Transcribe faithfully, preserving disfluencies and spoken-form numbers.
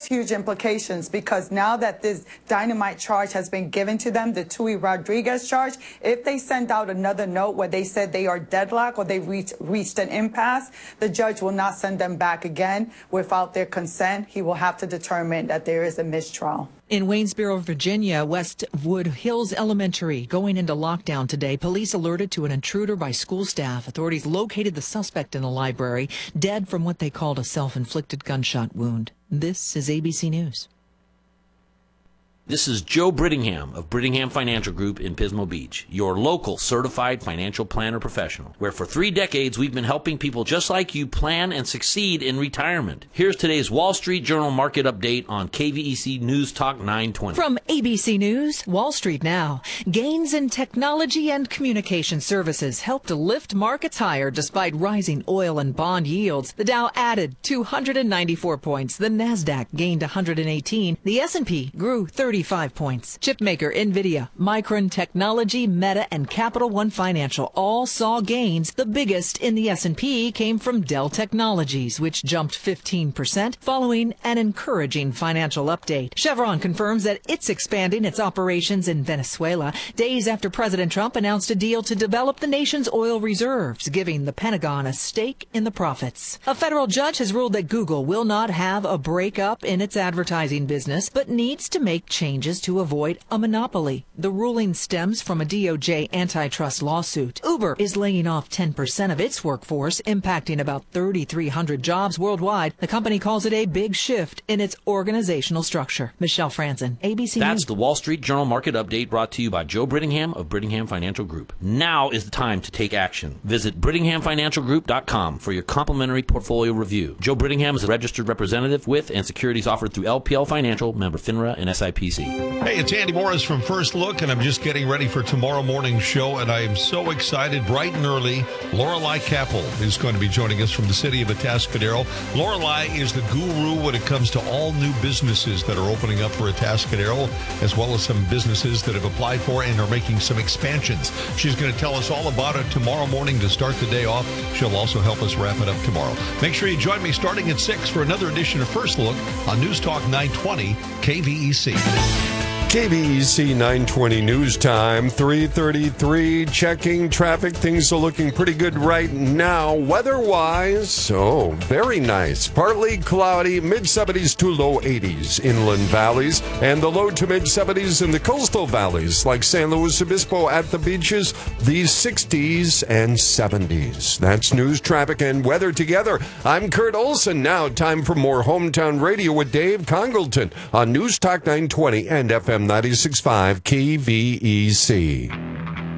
huge implications because now that this dynamite charge has been given to them, the Tui Rodriguez charge, if they send out another note where they said they are deadlocked or they've reached, reached an impasse, the judge will not send them back again without their consent. He will have to determine that there is a mistrial. In Waynesboro, Virginia, Westwood Hills Elementary going into lockdown today. Police alerted to an intruder by school staff. Authorities located the suspect in the library, dead from what they called a self-inflicted gunshot wound. This is A B C News. This is Joe Brittingham of Brittingham Financial Group in Pismo Beach, your local certified financial planner professional, where for three decades we've been helping people just like you plan and succeed in retirement. Here's today's Wall Street Journal market update on K V E C News Talk nine twenty. From A B C News, Wall Street Now. Gains in technology and communication services helped lift markets higher despite rising oil and bond yields. The Dow added two hundred ninety-four points. The Nasdaq gained one hundred eighteen. The S and P grew thirty Five points. Chipmaker NVIDIA, Micron Technology, Meta, and Capital One Financial all saw gains. The biggest in the S and P came from Dell Technologies, which jumped fifteen percent following an encouraging financial update. Chevron confirms that it's expanding its operations in Venezuela days after President Trump announced a deal to develop the nation's oil reserves, giving the Pentagon a stake in the profits. A federal judge has ruled that Google will not have a breakup in its advertising business, but needs to make changes changes to avoid a monopoly. The ruling stems from a D O J antitrust lawsuit. Uber is laying off ten percent of its workforce, impacting about thirty-three hundred jobs worldwide. The company calls it a big shift in its organizational structure. Michelle Franzen, A B C News. That's the Wall Street Journal market update brought to you by Joe Brittingham of Brittingham Financial Group. Now is the time to take action. Visit Brittingham Financial Group dot com for your complimentary portfolio review. Joe Brittingham is a registered representative with and securities offered through L P L Financial, member FINRA and S I P C. Hey, it's Andy Morris from First Look, and I'm just getting ready for tomorrow morning's show, and I am so excited. Bright and early, Lorelei Capel is going to be joining us from the city of Atascadero. Lorelei is the guru when it comes to all new businesses that are opening up for Atascadero, as well as some businesses that have applied for and are making some expansions. She's going to tell us all about it tomorrow morning to start the day off. She'll also help us wrap it up tomorrow. Make sure you join me starting at six for another edition of First Look on News Talk nine twenty K V E C. K V E C nine twenty News Time, three thirty-three, checking traffic. Things are looking pretty good right now. Weather-wise, oh, very nice. Partly cloudy, mid-seventies to low eighties inland valleys, and the low to mid-seventies in the coastal valleys like San Luis Obispo at the beaches, the sixties and seventies. That's news, traffic, and weather together. I'm Kurt Olson. Now time for more Hometown Radio with Dave Congleton on News Talk nine twenty and F M ninety-six point five K V E C.